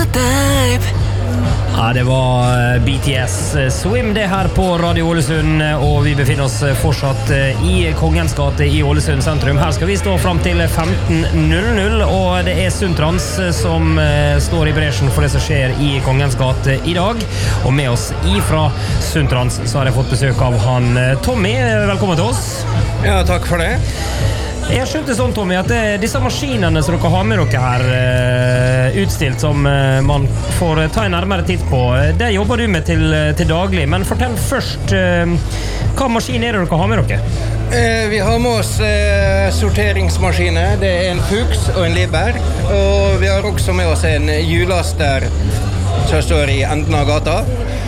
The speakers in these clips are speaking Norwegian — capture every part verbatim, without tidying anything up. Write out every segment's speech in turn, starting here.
Mixtape. Ja, det var B T S Swim det her på Radio Ålesund, og vi befinner oss fortsatt i Kongens gate i Ålesund sentrum. Her skal vi stå frem til femten null null, og det er Sundtrans som står i bresjen for det som skjer i Kongens gate i dag. Og med oss ifra Sundtrans så har jeg fått besøk av han Tommy. Velkommen til oss. Ja, takk for det. Jeg skjønte sånn, Tommy, at det, disse maskinene som dere har med dere her uh, utstilt, som uh, man får ta en nærmere titt på, det jobber du med til, til daglig. Men fortell først, uh, hva maskin er det dere har med dere? Eh, vi har med oss eh, sorteringsmaskiner. Det er en Fuchs og en Liebherr. Og vi har også med oss en hjullaster som står i enden av gata.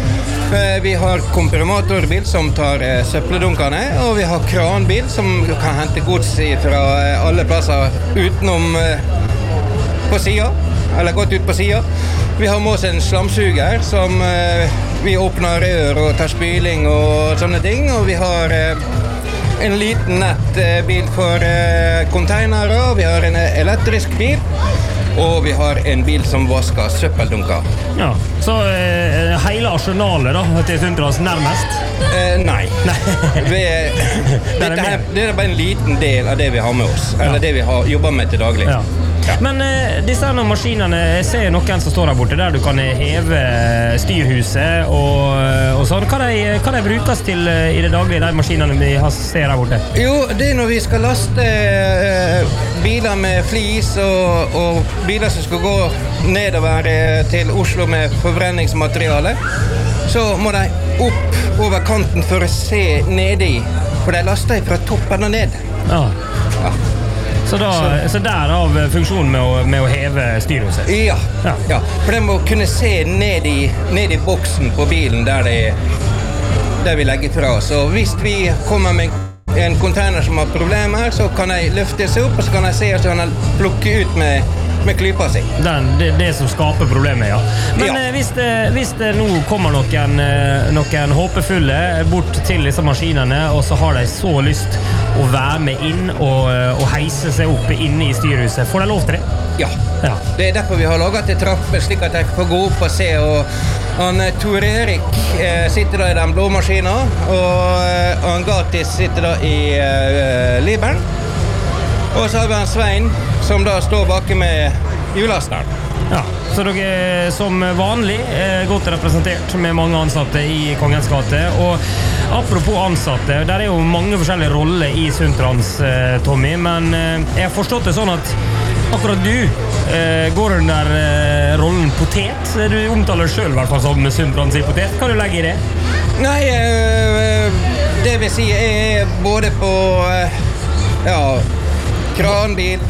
Vi har komprimatorbil som tar eh, søppeldunkene, og vi har kranbil som kan hente gods fra eh, alle plasser utenom eh, på siden, eller gått ut på siden. Vi har med oss en slamsuger som eh, vi åpner rør og tar spyling og sånne ting, og vi har eh, en liten nettbil for eh, containere, og vi har en elektrisk bil. Og vi har en bil som vasker søppeldunker. Ja, så eh, hele arsenalet da, til Sundtrans nærmest? Eh, nei. nei. Vi, dette her, det er bare en liten del av det vi har med oss, eller ja. Det vi har jobbet med til daglig. Ja. Ja. Men eh, disse her maskinene, jeg ser noen som står her borte, der du kan heve styrhuset og, og sånn. Hva de, hva de brukes til i det daglige, de maskinene vi ser her borte? Jo, det er når vi skal laste eh, biler med flis og, og biler som skal gå nedover eh, til Oslo med forbrenningsmateriale, så må de opp over kanten for å se nedi, for de laster fra toppen og ned. Ja. Ja. Så, da, så derav funksjonen med å, med å heve styrhuset? Ja. Ja. Ja, for de må kunne se ned i, ned i boksen på bilen der, det, der vi legger fra. Så hvis vi kommer med en container som har problemer, så kan de løfte seg opp, og så kan de se at de kan plukke ut med, med klypa si. Den, det, det som skaper problemet, ja. Men ja. Eh, hvis, det, hvis det nå kommer noen, noen håpefulle bort til disse maskinene, og så har de så lyst å være med inn og, og heise seg opp inne i styrhuset, får de lov til det? Ja. Ja. Det er derfor vi har laget et trappe, slik at jeg får gå opp og se. Og han Tor Erik eh, sitter da i den blå maskinen, og eh, han Gatis sitter da i eh, Liebherren. Og så har vi han Svein, som da står bak med hjullasteren. Ja, så dere som vanlig er godt representert med mange ansatte i Kongens gate. Og apropos ansatte, der er jo mange forskjellige roller i Sundtrans, Tommy, men jeg har forstått det sånn at akkurat du eh, går under eh, rollen potet. Du omtaler selv i hvert fall som Sundtrans i potet. Hva du legger i det? Nei, eh, det vil si er både på eh, ja, kranbil,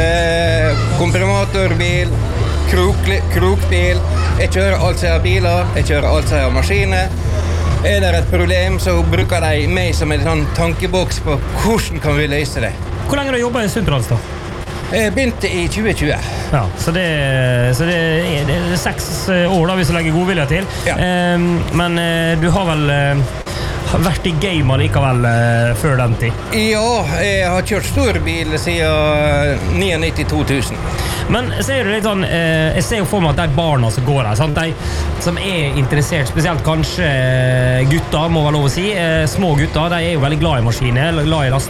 eh, komprimatorbil, krok, krokbil. Jeg kjører alt som har biler, jeg kjører alt som har maskiner. Er det et problem, så bruker de meg som en sånn tankeboks på hvordan kan vi løse det. Hvor lenge har du jobbet i Sundtrans da? Jeg begynte i tjue tjue. Ja, så det, så det, er, det er seks år da, hvis du legger godvilje til. Ja. Eh, men eh, du har vel eh, vært i game likevel eh, før den tid? Ja, jeg har kjørt stor bil siden nittiåtte to tusen. Men ser du litt sånn, eh, jeg ser jo for meg at de barna som går her, sant? De som er interessert, spesielt kanskje gutter, må vel lov å si, eh, små gutter, de er jo veldig glad i maskiner, glad i last.